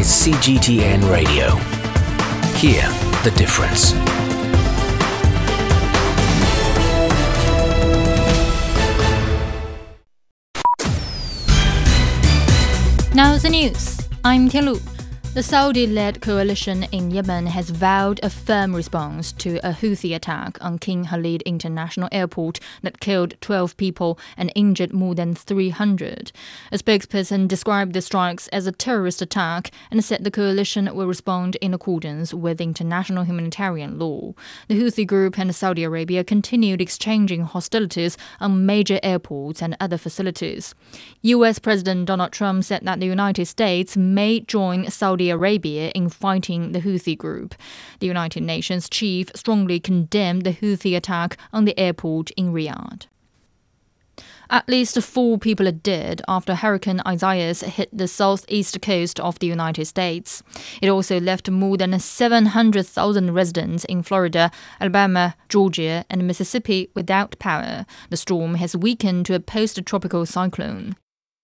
is CGTN Radio. Hear the difference. Now the news. I'm Tianlu. The Saudi-led coalition in Yemen has vowed a firm response to a Houthi attack on King Khalid International Airport that killed 12 people and injured more than 300. A spokesperson described the strikes as a terrorist attack and said the coalition will respond in accordance with international humanitarian law. The Houthi group and Saudi Arabia continued exchanging hostilities on major airports and other facilities. U.S. President Donald Trump said that the United States may join Saudi Arabia in fighting the Houthi group. The United Nations chief strongly condemned the Houthi attack on the airport in Riyadh. At least 4 people are dead after Hurricane Isaias hit the southeast coast of the United States. It also left more than 700,000 residents in Florida, Alabama, Georgia, and Mississippi without power. The storm has weakened to a post-tropical cyclone.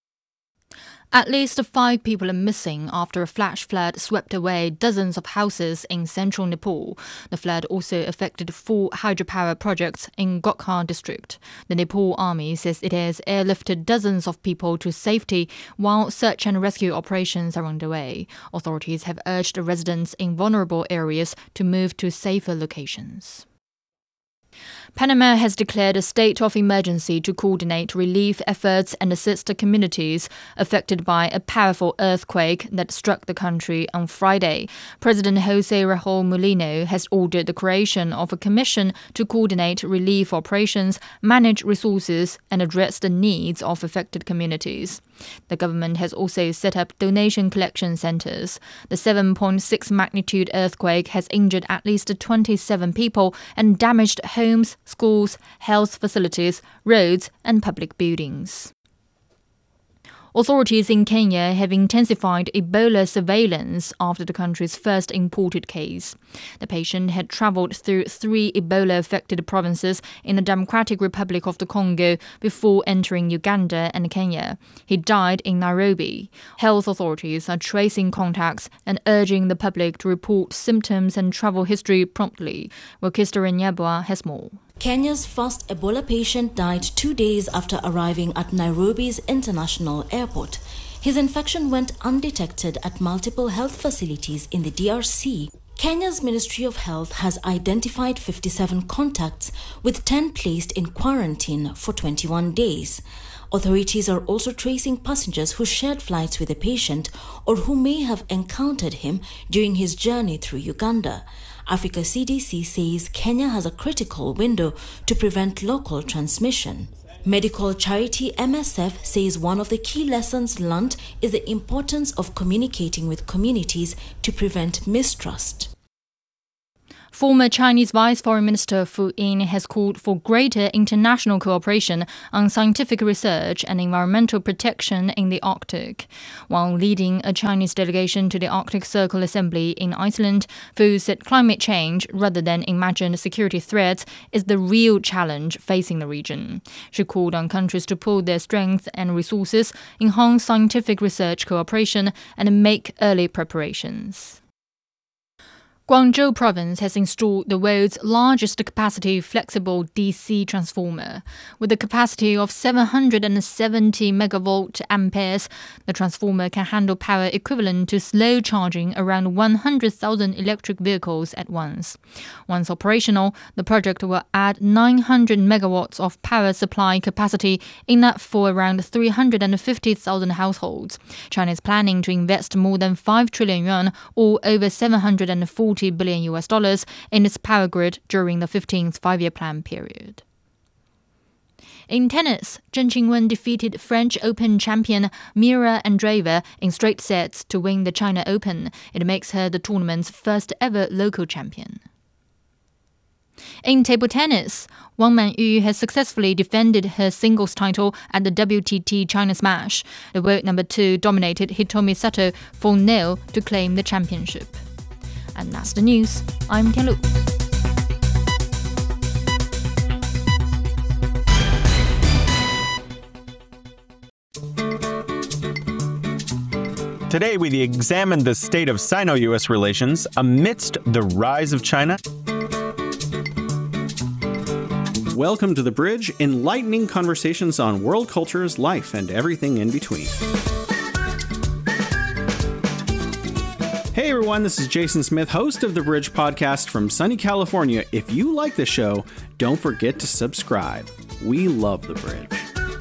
At least 5 people are missing after a flash flood swept away dozens of houses in central Nepal. The flood also affected 4 hydropower projects in Gokha district. The Nepal army says it has airlifted dozens of people to safety while search and rescue operations are underway. Authorities have urged residents in vulnerable areas to move to safer locations. Panama has declared a state of emergency to coordinate relief efforts and assist communities affected by a powerful earthquake that struck the country on Friday. President José Raúl Mulino has ordered the creation of a commission to coordinate relief operations, manage resources, and address the needs of affected communities. The government has also set up donation collection centers. The 7.6 magnitude earthquake has injured at least 27 people and damaged homes, schools, health facilities, roads, and public buildings. Authorities in Kenya have intensified Ebola surveillance after the country's first imported case. The patient had traveled through 3 Ebola-affected provinces in the Democratic Republic of the Congo before entering Uganda and Kenya. He died in Nairobi. Health authorities are tracing contacts and urging the public to report symptoms and travel history promptly. Wakista Nyabwa has more. Kenya's first Ebola patient died 2 days after arriving at Nairobi's international airport. His infection went undetected at multiple health facilities in the DRC. Kenya's Ministry of Health has identified 57 contacts, with 10 placed in quarantine for 21 days. Authorities are also tracing passengers who shared flights with the patient or who may have encountered him during his journey through Uganda. Africa CDC says Kenya has a critical window to prevent local transmission. Medical charity MSF says one of the key lessons learned is the importance of communicating with communities to prevent mistrust. Former Chinese Vice Foreign Minister Fu Yin has called for greater international cooperation on scientific research and environmental protection in the Arctic. While leading a Chinese delegation to the Arctic Circle Assembly in Iceland, Fu said climate change, rather than imagined security threats, is the real challenge facing the region. She called on countries to pool their strengths and resources, enhance scientific research cooperation, and make early preparations. Guangzhou province has installed the world's largest capacity flexible DC transformer. With a capacity of 770 megavolt amperes, the transformer can handle power equivalent to slow charging around 100,000 electric vehicles at once. Once operational, the project will add 900 megawatts of power supply capacity, enough for around 350,000 households. China is planning to invest more than 5 trillion yuan, or over $740 billion in its power grid during the 15th five-year plan period. In tennis, Zheng Qinwen defeated French Open champion Mira Andreeva in straight sets to win the China Open. It makes her the tournament's first ever local champion. In table tennis, Wang Manyu has successfully defended her singles title at the WTT China Smash. The world number 2 dominated Hitomi Sato 4-0 to claim the championship. And that's the news. I'm Tianlu. Today, we examine the state of Sino-US relations amidst the rise of China. Welcome to The Bridge, enlightening conversations on world cultures, life, and everything in between. Hey everyone, this is Jason Smith, host of The Bridge podcast from sunny California. If you like the show, don't forget to subscribe. We love The Bridge.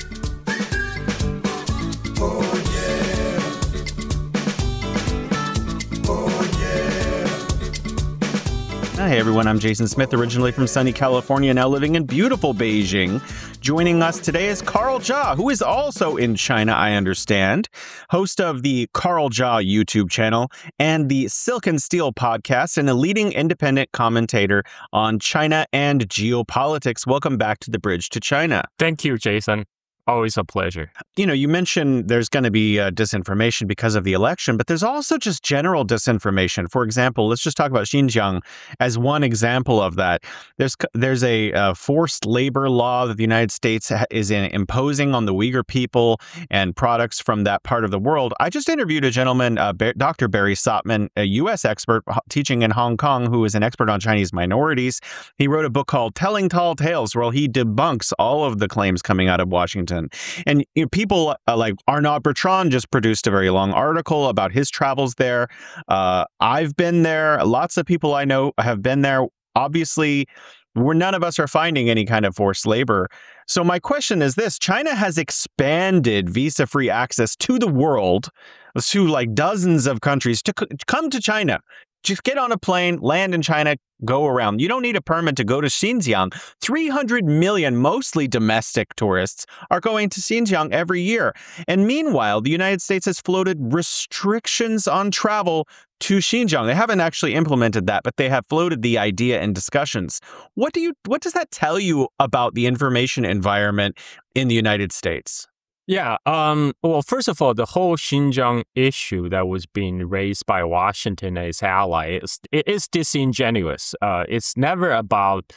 Hi everyone, I'm Jason Smith, originally from sunny California, now living in beautiful Beijing. Joining us today is Carl Jia, who is also in China, I understand, host of the Carl Jia YouTube channel and the Silk and Steel podcast, and a leading independent commentator on China and geopolitics. Welcome back to The Bridge to China. Thank you, Jason. Always a pleasure. You know, you mentioned there's going to be disinformation because of the election, but there's also just general disinformation. For example, let's just talk about Xinjiang as one example of that. There's a forced labor law that the United States is imposing on the Uyghur people and products from that part of the world. I just interviewed a gentleman, Dr. Barry Sautman, a U.S. expert teaching in Hong Kong, who is an expert on Chinese minorities. He wrote a book called Telling Tall Tales, where he debunks all of the claims coming out of Washington. And you know, people like Arnaud Bertrand just produced a very long article about his travels there. I've been there. Lots of people I know have been there. Obviously, none of us are finding any kind of forced labor. So my question is this: China has expanded visa-free access to the world, to like dozens of countries, to come to China. Just get on a plane, land in China, go around. You don't need a permit to go to Xinjiang. 300 million, mostly domestic tourists, are going to Xinjiang every year. And meanwhile, the United States has floated restrictions on travel to Xinjiang. They haven't actually implemented that, but they have floated the idea in discussions. What does that tell you about the information environment in the United States? Yeah. Well, first of all, the whole Xinjiang issue that was being raised by Washington and its allies, it is disingenuous. It's never about.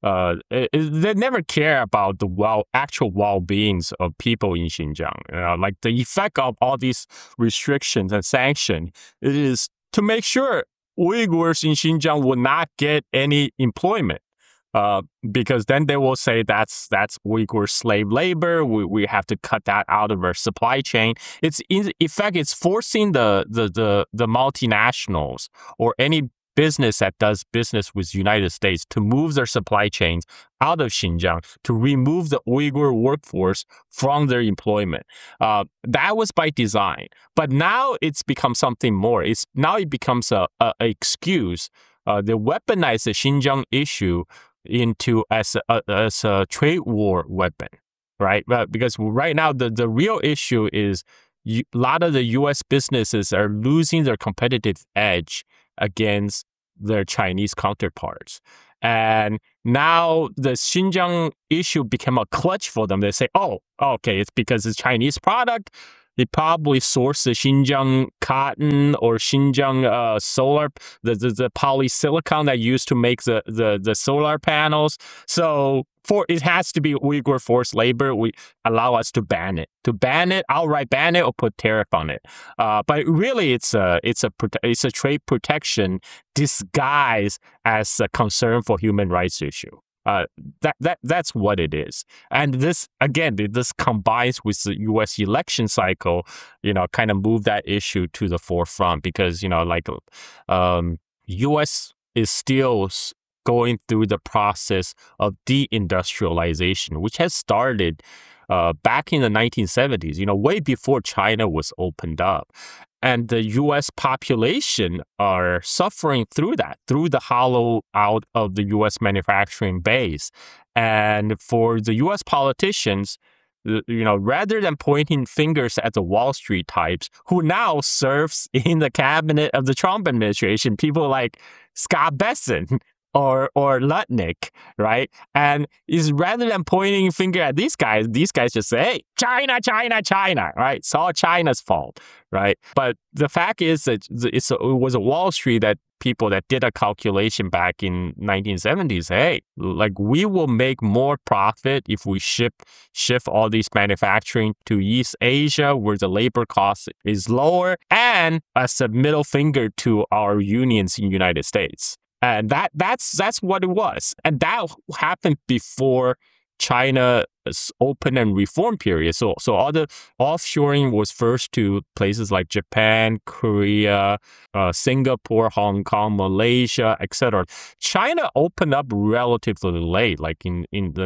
They never care about the actual well-beings of people in Xinjiang. Like the effect of all these restrictions and sanctions, it is to make sure Uyghurs in Xinjiang will not get any employment. Because then they will say that's Uyghur slave labor. We have to cut that out of our supply chain. It's in effect, it's forcing the multinationals or any business that does business with the United States to move their supply chains out of Xinjiang, to remove the Uyghur workforce from their employment. That was by design, but now it's become something more. It becomes a excuse. They weaponize the Xinjiang issue into as a trade war weapon, right? Because right now the real issue is a lot of the U.S. businesses are losing their competitive edge against their Chinese counterparts. And now the Xinjiang issue became a clutch for them. They say, oh, okay, it's because it's Chinese product. They probably source the Xinjiang cotton or Xinjiang solar, the polysilicon that used to make the solar panels. So it has to be Uyghur forced labor. We allow us to ban it, outright ban it, or put tariff on it. But really, it's a trade protection disguised as a concern for human rights issue. That's what it is. And this combines with the U.S. election cycle, kind of move that issue to the forefront because, U.S. is still going through the process of deindustrialization, which has started back in the 1970s, way before China was opened up. And the U.S. population are suffering through the hollow out of the U.S. manufacturing base. And for the U.S. politicians, rather than pointing fingers at the Wall Street types who now serves in the cabinet of the Trump administration, people like Scott Bessent, or Lutnick, right? And is rather than pointing finger at these guys just say, hey, China, China, China, right? It's all China's fault, right? But the fact is that it was a Wall Street that people that did a calculation back in 1970s. Hey, like we will make more profit if we shift all these manufacturing to East Asia, where the labor cost is lower, and as a middle finger to our unions in the United States. And that's what it was. And that happened before China's open and reform period. So all the offshoring was first to places like Japan, Korea, Singapore, Hong Kong, Malaysia, etc. China opened up relatively late, like in the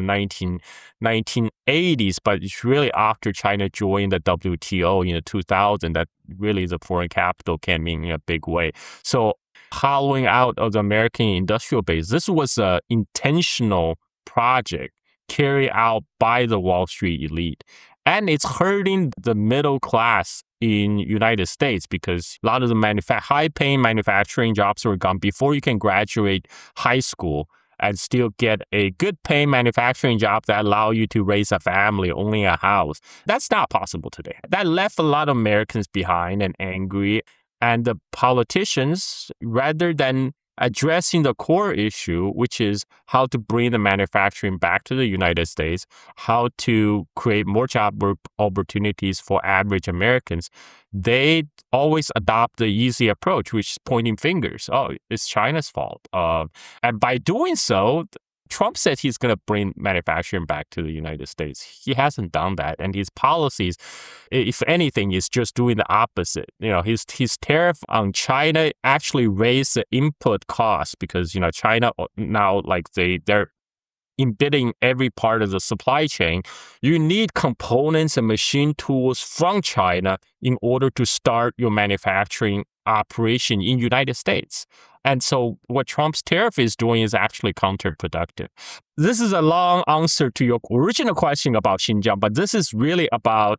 1980s, but it's really after China joined the WTO in the 2000 that really the foreign capital came in a big way. So hollowing out of the American industrial base, this was an intentional project carried out by the Wall Street elite. And it's hurting the middle class in United States because a lot of the high-paying manufacturing jobs were gone before you can graduate high school and still get a good-paying manufacturing job that allow you to raise a family, owning a house. That's not possible today. That left a lot of Americans behind and angry. And the politicians, rather than addressing the core issue, which is how to bring the manufacturing back to the United States, how to create more job opportunities for average Americans, they always adopt the easy approach, which is pointing fingers. Oh, it's China's fault. And by doing so, Trump said he's going to bring manufacturing back to the United States. He hasn't done that. And his policies, if anything, is just doing the opposite. His tariff on China actually raised the input cost because, China now, like they're embedding every part of the supply chain. You need components and machine tools from China in order to start your manufacturing operation in United States. And so what Trump's tariff is doing is actually counterproductive. This is a long answer to your original question about Xinjiang, but this is really about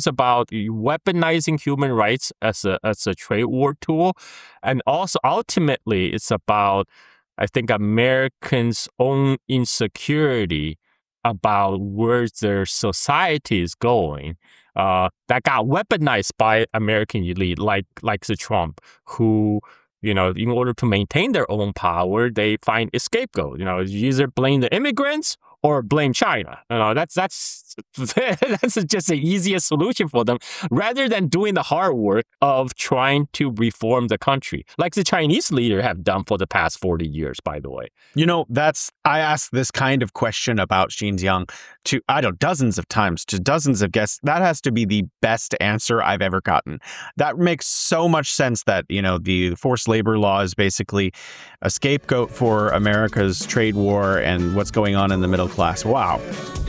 weaponizing human rights as a trade war tool. And also ultimately it's about, I think, Americans' own insecurity about where their society is going. That got weaponized by American elite like the Trump, who, in order to maintain their own power, they find a scapegoat. You either blame the immigrants or blame China. That's just the easiest solution for them, rather than doing the hard work of trying to reform the country, like the Chinese leader have done for the past 40 years, by the way. I asked this kind of question about Xinjiang to, dozens of times to dozens of guests. That has to be the best answer I've ever gotten. That makes so much sense that, the forced labor law is basically a scapegoat for America's trade war and what's going on in the middle class. Wow.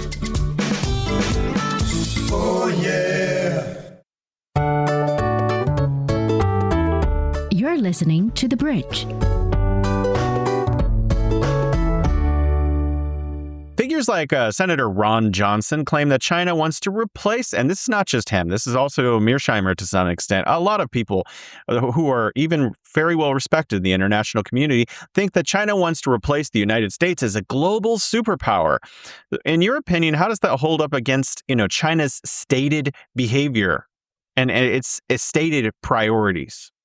Oh, yeah. You're listening to The Bridge. Figures like Senator Ron Johnson claim that China wants to replace, and this is not just him, this is also Mearsheimer to some extent. A lot of people who are even very well respected in the international community think that China wants to replace the United States as a global superpower. In your opinion, how does that hold up against, China's stated behavior and its stated priorities?